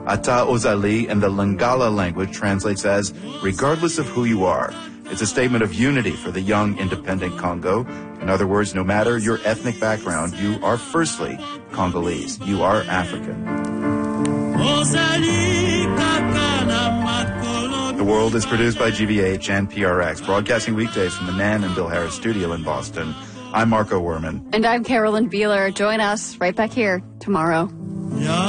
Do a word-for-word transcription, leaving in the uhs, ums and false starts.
Ata Ozali in the Lingala language translates as, regardless of who you are. It's a statement of unity for the young, independent Congo. In other words, no matter your ethnic background, you are firstly Congolese. You are African. The World is produced by G V H and P R X, broadcasting weekdays from the Nan and Bill Harris studio in Boston. I'm Marco Werman. And I'm Carolyn Beeler. Join us right back here tomorrow.